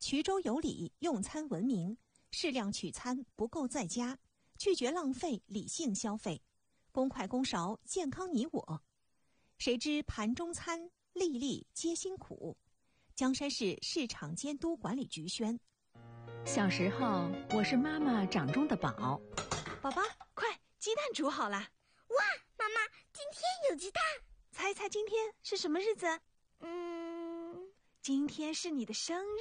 衢州有礼，用餐文明，适量取餐，不够在家，拒绝浪费，理性消费，公筷公勺，健康你我。谁知盘中餐，粒粒皆辛苦。江山市市场监督管理局宣。 小时候，我是妈妈掌中的宝。 宝宝，快，鸡蛋煮好了。 哇，妈妈，今天有鸡蛋。 猜猜今天是什么日子？今天是你的生日。